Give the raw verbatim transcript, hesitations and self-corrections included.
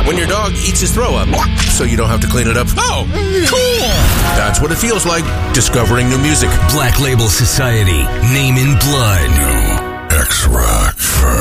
when your dog eats his throw up, so you don't have to clean it up. Oh, cool! That's what it feels like, discovering new music. Black Label Society, Name in Blood. New X-Rock.